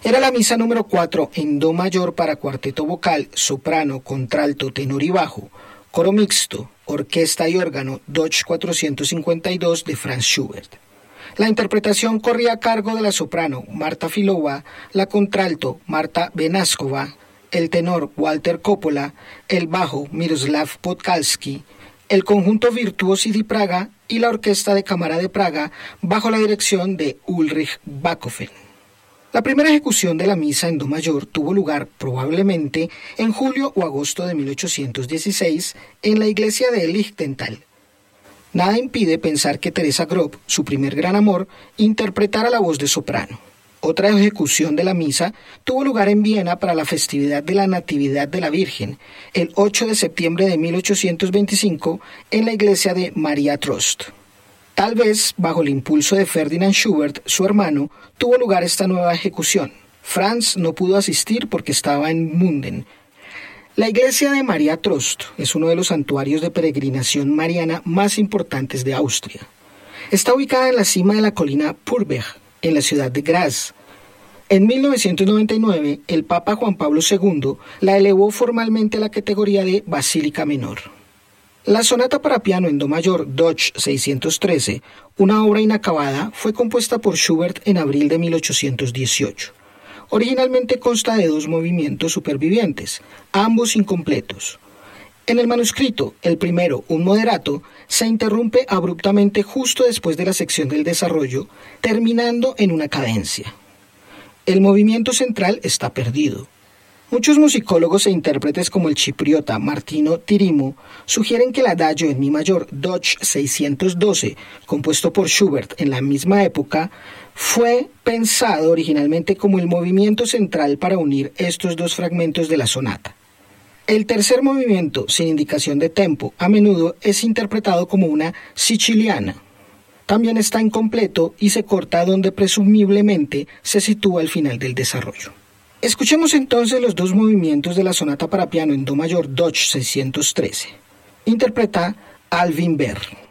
Era la misa número 4 en do mayor para cuarteto vocal, soprano, contralto, tenor y bajo, coro mixto, orquesta y órgano, Deutsch 452 de Franz Schubert. La interpretación corría a cargo de la soprano Marta Filova, la contralto Marta Benaskova, el tenor Walter Coppola, el bajo Miroslav Podkalski, el conjunto Virtuosi di Praga y la Orquesta de Cámara de Praga bajo la dirección de Ulrich Bachofen. La primera ejecución de la misa en do mayor tuvo lugar probablemente en julio o agosto de 1816 en la iglesia de Lichtental. Nada impide pensar que Teresa Grob, su primer gran amor, interpretara la voz de soprano. Otra ejecución de la misa tuvo lugar en Viena para la festividad de la Natividad de la Virgen, el 8 de septiembre de 1825, en la iglesia de Maria Trost. Tal vez, bajo el impulso de Ferdinand Schubert, su hermano, tuvo lugar esta nueva ejecución. Franz no pudo asistir porque estaba en Munden. La iglesia de Maria Trost es uno de los santuarios de peregrinación mariana más importantes de Austria. Está ubicada en la cima de la colina Purbeck, en la ciudad de Graz. En 1999, el Papa Juan Pablo II la elevó formalmente a la categoría de Basílica Menor. La sonata para piano en do mayor Deutsch 613, una obra inacabada, fue compuesta por Schubert en abril de 1818. Originalmente consta de 2 movimientos supervivientes, ambos incompletos. En el manuscrito, el primero, un moderato, se interrumpe abruptamente justo después de la sección del desarrollo, terminando en una cadencia. El movimiento central está perdido. Muchos musicólogos e intérpretes como el chipriota Martino Tirimo sugieren que el adagio en mi mayor Deutsch 612, compuesto por Schubert en la misma época, fue pensado originalmente como el movimiento central para unir estos 2 fragmentos de la sonata. El tercer movimiento, sin indicación de tempo, a menudo es interpretado como una siciliana. También está incompleto y se corta donde presumiblemente se sitúa el final del desarrollo. Escuchemos entonces los 2 movimientos de la sonata para piano en do mayor Deutsch 613. Interpreta Alvin Berg.